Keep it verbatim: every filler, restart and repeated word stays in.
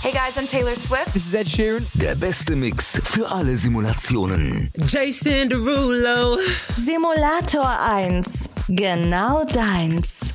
Hey guys, I'm Taylor Swift. This is Ed Sheeran. Der beste Mix für alle Simulationen. Jason Derulo. Simulator eins. Genau deins.